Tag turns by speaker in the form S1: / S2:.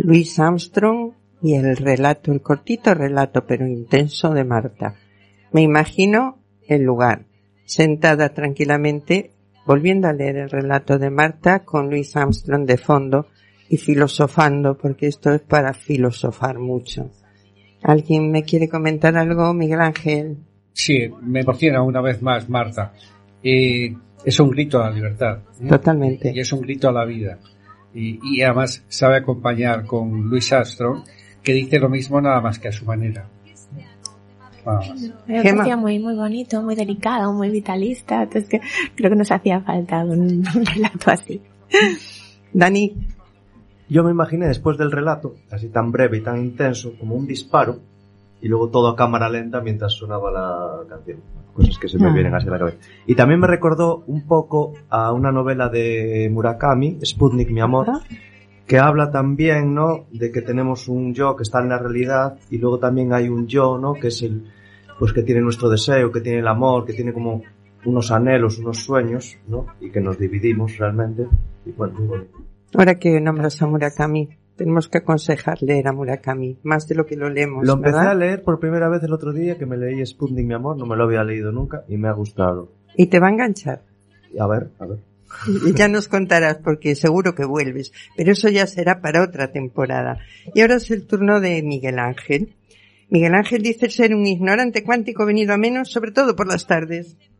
S1: Louis Armstrong y el relato, el cortito relato pero intenso de Marta. Me imagino el lugar, sentada tranquilamente, volviendo a leer el relato de Marta con Louis Armstrong de fondo y filosofando, porque esto es para filosofar mucho. ¿Alguien me quiere comentar algo, Miguel Ángel?
S2: Sí, me emociona una vez más Marta. Es un grito a la libertad.
S1: Totalmente.
S2: Y es un grito a la vida. Y además sabe acompañar con Louis Armstrong, que dice lo mismo nada más que a su manera.
S3: Me parecía muy bonito, muy delicado, muy vitalista. Entonces creo que nos hacía falta un relato así.
S1: Dani.
S4: Yo me imaginé después del relato, así tan breve y tan intenso, como un disparo, y luego todo a cámara lenta mientras sonaba la canción. Cosas que se me vienen así a la cabeza. Y también me recordó un poco a una novela de Murakami, Sputnik, mi amor, que habla también, ¿no?, de que tenemos un yo que está en la realidad y luego también hay un yo, ¿no?, que es el, pues que tiene nuestro deseo, que tiene el amor, que tiene como unos anhelos, unos sueños, ¿no?, y que nos dividimos realmente. Y bueno, muy bonito.
S1: Ahora que nombras a Murakami, tenemos que aconsejar leer a Murakami, más de lo que lo leemos,
S4: Lo empecé
S1: ¿verdad?
S4: a leer por primera vez el otro día, que me leí Sputnik, mi amor, no me lo había leído nunca y me ha gustado.
S1: Y te va a enganchar.
S4: A ver.
S1: Y ya nos contarás, porque seguro que vuelves, pero eso ya será para otra temporada. Y ahora es el turno de Miguel Ángel. Miguel Ángel dice ser un ignorante cuántico venido a menos, sobre todo por las tardes.